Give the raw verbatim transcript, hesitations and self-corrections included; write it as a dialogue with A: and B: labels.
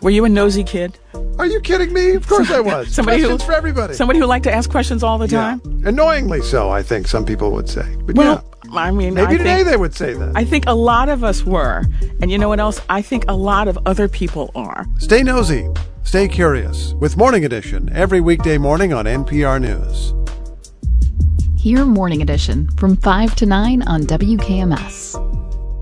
A: Were you a nosy kid?
B: Are you kidding me? Of course I was.
A: Somebody
B: Questions
A: who,
B: for everybody.
A: Somebody who liked to ask questions all the time?
B: Yeah. Annoyingly so, I think some people would say. But
A: Well,
B: yeah.
A: I mean,
B: Maybe
A: I
B: today
A: think,
B: they would say that.
A: I think a lot of us were. And you know what else? I think a lot of other people are.
B: Stay nosy. Stay curious with Morning Edition every weekday morning on N P R News.
C: Hear Morning Edition from five to nine on W K M S.